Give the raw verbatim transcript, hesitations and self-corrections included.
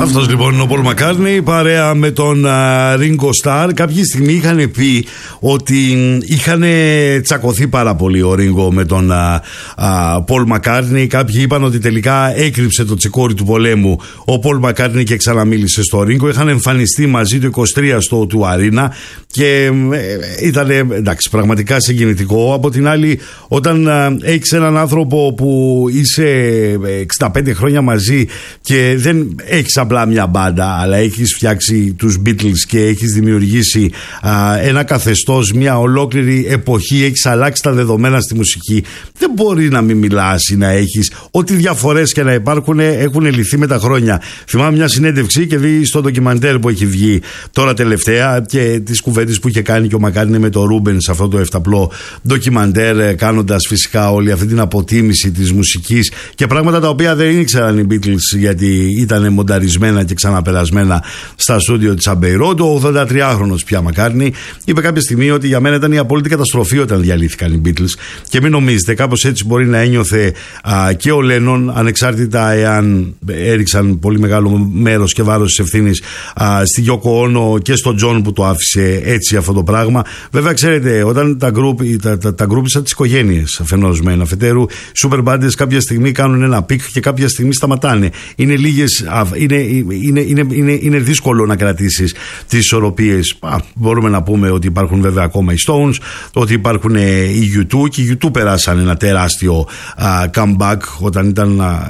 Αυτός λοιπόν ο Πολ Μακκάρτνι παρέα με τον Ringo Starr. Κάποια στιγμή είχαν πει ότι είχαν τσακωθεί πάρα πολύ ο Ringo με τον Πολ Μακκάρτνι. Κάποιοι είπαν ότι τελικά έκρυψε το τσικόρι του πολέμου ο Πολ Μακκάρτνι και ξαναμίλησε στο Ringo. Είχαν εμφανιστεί μαζί το είκοσι τρία στο του Αρίνα και ήταν εντάξει πραγματικά συγκινητικό. Από την άλλη, όταν έχεις έναν άνθρωπο που είσαι εξήντα πέντε χρόνια μαζί και δεν έχεις απλά μια μπάντα, αλλά έχεις φτιάξει τους Beatles και έχεις δημιουργήσει α, ένα καθεστώς, μια ολόκληρη εποχή, έχεις αλλάξει τα δεδομένα στη μουσική, δεν μπορεί να μην μιλάς ή να έχεις ό,τι διαφορές και να υπάρχουν έχουν λυθεί με τα χρόνια. Θυμάμαι μια συνέντευξη και δει στο ντοκιμαντέρ που έχει βγει τώρα τελευταία και τις κουβέντες που είχε κάνει και ο Μακκάρτνι με το Ρούμπεν σε αυτό το εφταπλό ντοκιμαντέρ, κάνοντας φυσικά όλη αυτή την αποτίμηση της μουσικής και πράγματα τα οποία δεν ήξεραν οι Beatles γιατί ήταν μονταρισμένα και ξαναπερασμένα στα στούντιο της Abbey Road. Ο ογδοντατριάχρονος πια Μακκάρτνι είπε κάποια στιγμή ότι για μένα ήταν η απόλυτη καταστροφή όταν διαλύθηκαν οι Beatles και μην νομίζετε, κάπως έτσι μπορεί να ένιωθε α, και ο Λένον, ανεξάρτητα εάν έριξαν πολύ μεγάλο μέρος και βάρος της ευθύνης α, στη Γιόκο Όνο και στον Τζον που το άφησε έτσι αυτό το πράγμα. Βέβαια ξέρετε, όταν τα γκρουπ τα, τα, τα γκρουπ σαν τις οικογένειες αφενός μεν αφετέρου, super bands κάποια στιγμή κάνουν ένα πικ και κάποια στιγμή σταματάνε. Είναι λίγες, είναι, είναι, είναι, είναι, είναι δύσκολο να κρατήσεις τις ισορροπίες. Α, μπορούμε να πούμε ότι υπάρχουν βέβαια ακόμα οι Stones, ότι υπάρχουν οι γιου τού και οι γιου τού περάσαν ένα τεράστιο α, comeback όταν ήταν α,